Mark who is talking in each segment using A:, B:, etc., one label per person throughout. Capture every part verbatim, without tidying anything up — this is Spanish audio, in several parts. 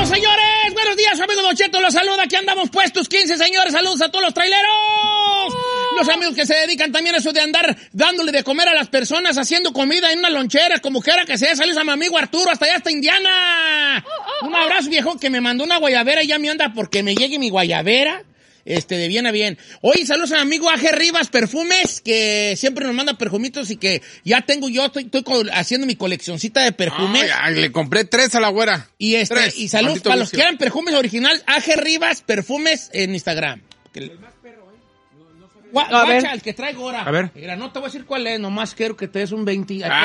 A: ¡Vamos, señores! Buenos días, su amigo Don Cheto los saluda. Aquí andamos puestos quince, señores. Saludos a todos los traileros. Los amigos que se dedican también a eso de andar dándole de comer a las personas, haciendo comida en una lonchera, como quiera que sea. Saludos a mi amigo Arturo, hasta allá, hasta Indiana. Un abrazo, viejo, que me mandó una guayabera y ya me anda porque me llegue mi guayabera. Este, de bien a bien. Oye, saludos a mi amigo A G Rivas Perfumes, que siempre nos manda perfumitos y que ya tengo yo, estoy, estoy haciendo mi coleccioncita de perfumes.
B: Ay, le compré tres a la güera.
A: Y este,
B: tres,
A: y saludos para los que quieran perfumes original, A G Rivas Perfumes en Instagram. El más perro, ¿eh? Gua, no, guacha, el que trae Gora.
B: A ver.
A: Mira, no te voy a decir cuál es, nomás quiero que te des un veinte.
B: Ay,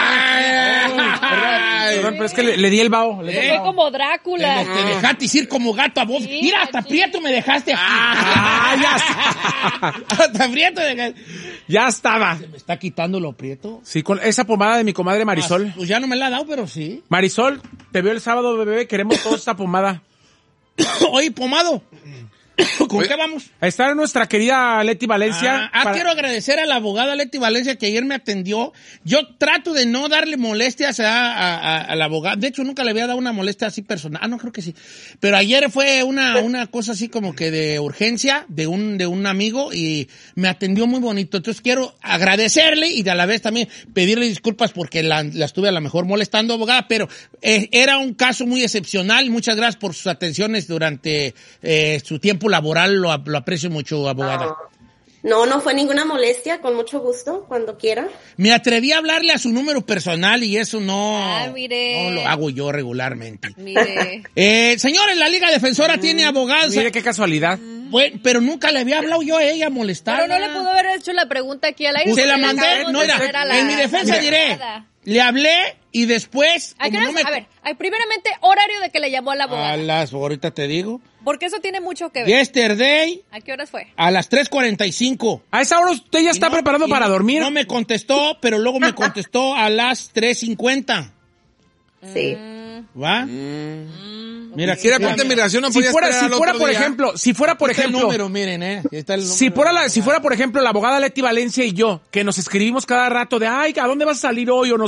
B: ay, ay, perdón, pero es que le, le di el vaho.
C: Le fue como Drácula.
A: Te, te dejaste ir como gato a vos. Sí, mira, hasta sí. Prieto me dejaste aquí.
B: Ah, ya está.
A: Hasta Prieto me dejaste.
B: Ya estaba.
A: ¿Se me está quitando lo Prieto?
B: Sí, con esa pomada de mi comadre Marisol.
A: Ah, pues ya no me la ha dado, pero sí.
B: Marisol, te veo el sábado, bebé, queremos toda esta pomada.
A: Oye, pomado. ¿Con Oye, qué vamos?
B: A estar en nuestra querida Leti Valencia.
A: Ah, ah para... quiero agradecer a la abogada Leti Valencia que ayer me atendió. Yo trato de no darle molestias a, a, a la abogada. De hecho, nunca le había dado una molestia así personal. Ah, no, creo que sí. Pero ayer fue una, una cosa así como que de urgencia de un, de un amigo y me atendió muy bonito. Entonces quiero agradecerle y a la vez también pedirle disculpas porque la, la estuve a lo mejor molestando, abogada, pero eh, era un caso muy excepcional. Muchas gracias por sus atenciones durante eh, su tiempo laboral, lo, lo aprecio mucho, abogada.
D: No, no fue ninguna molestia, con mucho gusto, cuando quiera.
A: Me atreví a hablarle a su número personal y eso no,
C: ah, mire.
A: no lo hago yo regularmente.
C: Mire.
A: eh, señores, la Liga Defensora mm, tiene abogados.
B: Mire qué casualidad.
A: Mm. Bueno, pero nunca le había hablado yo a ella molestar.
C: Pero no le pudo haber hecho la pregunta aquí al aire.
A: Se la mandé, no era, la, en mi defensa diré, le hablé y después...
C: ¿A,
A: no
C: me...
A: me...
C: a ver, primeramente, horario de que le llamó a la abogada.
A: A las, ahorita te digo.
C: Porque eso tiene mucho que ver.
A: Yesterday.
C: ¿A qué horas fue?
A: A las tres cuarenta y cinco.
B: A esa hora usted ya está no, preparando para
A: no,
B: dormir.
A: No me contestó, pero luego me contestó a las tres cincuenta.
D: Sí.
A: ¿Va?
B: Mm.
A: Mira,
B: si era parte de migración, no
A: si
B: fuera,
A: si fuera por
B: día. ejemplo, si fuera por
A: está
B: ejemplo,
A: el número, miren, eh, está el número.
B: Si fuera la, si fuera por ejemplo la abogada Leti Valencia y yo, que nos escribimos cada rato de, ay, ¿a dónde vas a salir hoy? O nos